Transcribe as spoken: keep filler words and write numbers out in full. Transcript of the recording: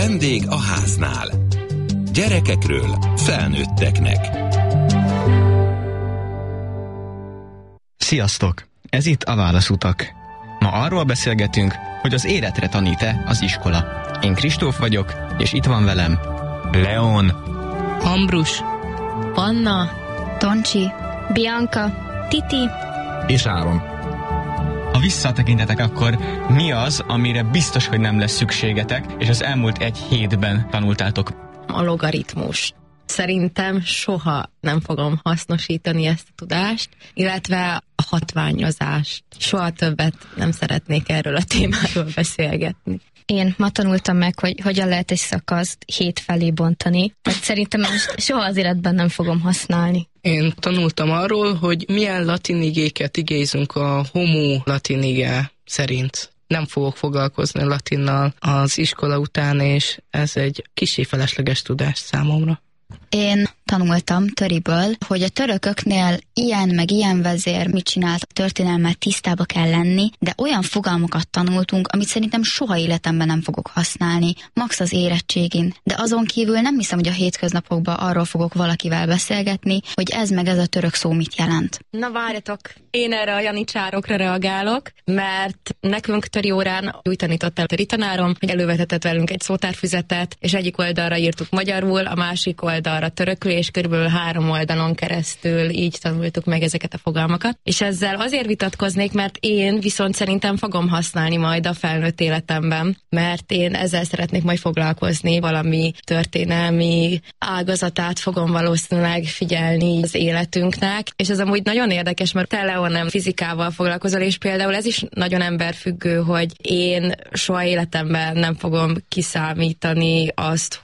Vendég a háznál. Gyerekekről felnőtteknek. Sziasztok! Ez itt a Válaszutak. Ma arról beszélgetünk, hogy az életre tanít-e az iskola. Én Kristóf vagyok, és itt van velem Leon, Ambrus, Anna, Toncsi, Bianca, Titi és Áron. Ha visszatekintetek, akkor mi az, amire biztos, hogy nem lesz szükségetek, és az elmúlt egy hétben tanultátok? A logaritmus. Szerintem soha nem fogom hasznosítani ezt a tudást, illetve a hatványozást. Soha többet nem szeretnék erről a témáról beszélgetni. Én ma tanultam meg, hogy hogyan lehet egy szakaszt hét felé bontani, mert szerintem most soha az életben nem fogom használni. Én tanultam arról, hogy milyen latin igéket igézünk a homo latin ige szerint. Nem fogok foglalkozni latinnal az iskola után, és ez egy kissé felesleges tudás számomra. Én tanultam töriből, hogy a törököknél ilyen meg ilyen vezér mit csinált, történelmet tisztába kell lenni, de olyan fogalmakat tanultunk, amit szerintem soha életemben nem fogok használni, max az érettségin. De azon kívül nem hiszem, hogy a hétköznapokban arról fogok valakivel beszélgetni, hogy ez meg ez a török szó mit jelent. Na várjatok, én erre a janicsárokra reagálok, mert nekünk töri órán úgy tanított el a töri tanárom, hogy elővetetett velünk egy szótárfüzetet, és egyik oldalra írtuk magyarul, a másik oldalra törökül, és körülbelül három oldalon keresztül így tanultuk meg ezeket a fogalmakat. És ezzel azért vitatkoznék, mert én viszont szerintem fogom használni majd a felnőtt életemben, mert én ezzel szeretnék majd foglalkozni, valami történelmi ágazatát fogom valószínűleg figyelni az életünknek, és ez amúgy nagyon érdekes, mert te, Leon, nem fizikával foglalkozol, és például ez is nagyon emberfüggő, hogy én soha életemben nem fogom kiszámítani azt,